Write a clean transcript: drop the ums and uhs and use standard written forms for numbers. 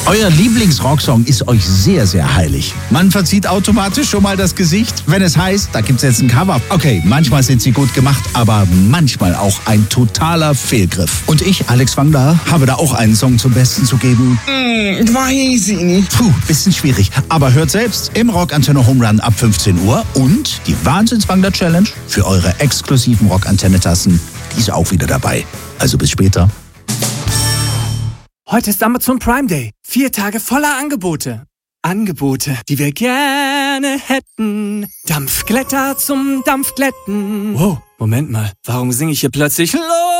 Euer Lieblingsrocksong ist euch sehr, sehr heilig. Man verzieht automatisch schon mal das Gesicht, wenn es heißt, da gibt's jetzt ein Cover. Okay, manchmal sind sie gut gemacht, aber manchmal auch ein totaler Fehlgriff. Und ich, Alex Wangler, habe da auch einen Song zum Besten zu geben. Weiß ich nicht. Puh, bisschen schwierig. Aber hört selbst im Rockantenne Home Run ab 15 Uhr und die Wahnsinns-Wangler Challenge für eure exklusiven Rockantenne-Tassen. Die ist auch wieder dabei. Also bis später. Heute ist Amazon Prime Day. 4 Tage voller Angebote. Angebote, die wir gerne hätten. Dampfglätter zum Dampfglätten. Wow, Moment mal. Warum singe ich hier plötzlich los?